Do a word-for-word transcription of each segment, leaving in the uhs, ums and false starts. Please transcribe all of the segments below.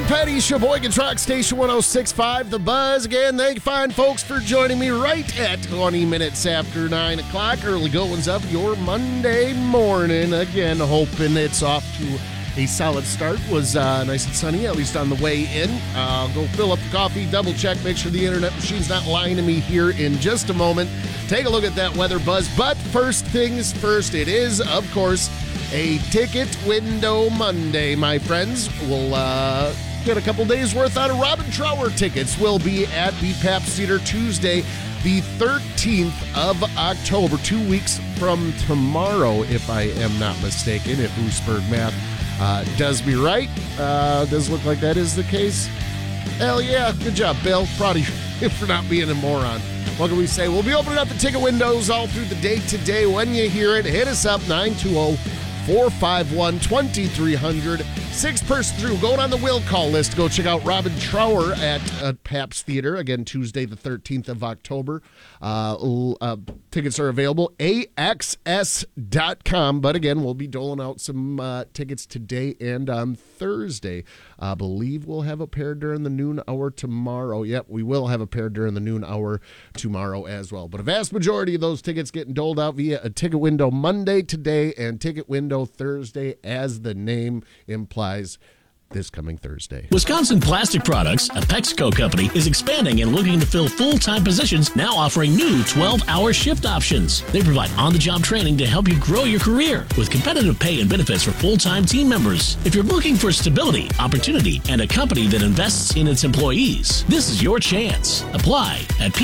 Sean Petty, Sheboygan Truck Station one oh six point five, The Buzz. Again, thank you fine folks for joining me right at twenty minutes after nine o'clock. Early goings of your Monday morning. Again, hoping it's off to a solid start. Was uh, nice and sunny, at least on the way in. Uh, go fill up the coffee, double check, make sure the internet machine's not lying to me here in just a moment. Take a look at that weather, Buzz. But first things first, it is, of course, a Ticket Window Monday, my friends. We'll uh, get a couple days worth out of Robin Trower tickets. We'll be at the Pabst Theater Tuesday, the thirteenth of October, two weeks from tomorrow, if I am not mistaken, if Oosberg math uh, does me right. Uh, does look like that is the case. Hell yeah, good job, Bill. Proud of you for not being a moron. What can we say? We'll be opening up the ticket windows all through the day today. When you hear it, hit us up, nine two zero, four five one, two three zero zero. Six person through. Going on the will call list. Go check out Robin Trower at uh, Pabst Theater. Again, Tuesday the thirteenth of October. Uh, uh, tickets are available. A X S dot com. But again, we'll be doling out some uh, tickets today and on Thursday. I believe we'll have a pair during the noon hour tomorrow. Yep, we will have a pair during the noon hour tomorrow as well. But a vast majority of those tickets getting doled out via a ticket window Monday today and ticket window Thursday, as the name implies, this coming Thursday. Wisconsin Plastic Products, a PepsiCo company, is expanding and looking to fill full-time positions, now offering new twelve-hour shift options. They provide on-the-job training to help you grow your career with competitive pay and benefits for full-time team members. If you're looking for stability, opportunity, and a company that invests in its employees, this is your chance. Apply at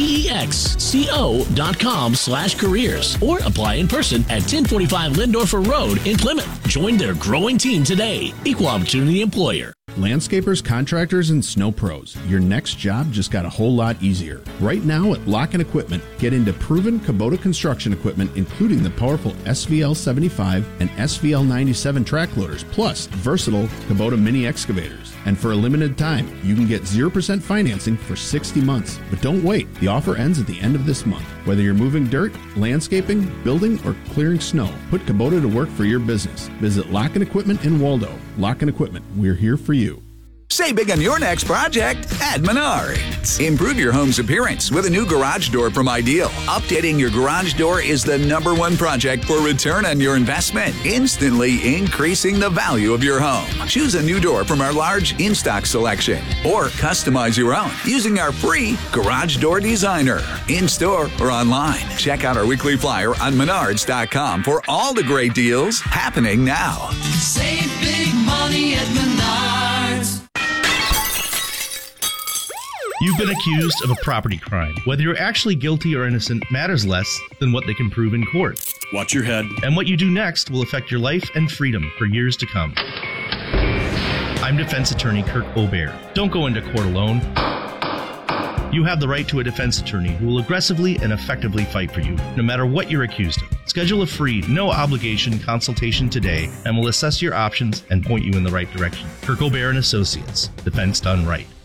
pexco.com slash careers or apply in person at ten forty-five Lindorfer Road in Plymouth. Join their growing team today. Equal opportunity employer. Landscapers, contractors, and snow pros, your next job just got a whole lot easier. Right now at Lock-In Equipment, get into proven Kubota construction equipment, including the powerful S V L seventy-five and S V L ninety-seven track loaders, plus versatile Kubota mini excavators. And for a limited time, you can get zero percent financing for sixty months. But don't wait. The offer ends at the end of this month. Whether you're moving dirt, landscaping, building, or clearing snow, put Kubota to work for your business. Visit Lock-In Equipment in Waldo. Lock-In Equipment, we're here for you. Save big on your next project at Menards. Improve your home's appearance with a new garage door from Ideal. Updating your garage door is the number one project for return on your investment, instantly increasing the value of your home. Choose a new door from our large in-stock selection or customize your own using our free Garage Door Designer. In-store or online. Check out our weekly flyer on menards dot com for all the great deals happening now. Save big money at Menards. You've been accused of a property crime. Whether you're actually guilty or innocent matters less than what they can prove in court. Watch your head. And what you do next will affect your life and freedom for years to come. I'm defense attorney Kirk Obear. Don't go into court alone. You have the right to a defense attorney who will aggressively and effectively fight for you, no matter what you're accused of. Schedule a free, no-obligation consultation today, and we'll assess your options and point you in the right direction. Kirk Obear and Associates. Defense done right.